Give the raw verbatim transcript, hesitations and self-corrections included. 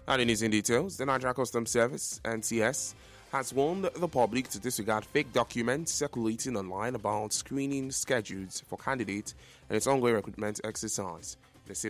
And in news in details, the Nigeria Customs Service, N C S, has warned the public to disregard fake documents circulating online about screening schedules for candidates and its ongoing recruitment exercise.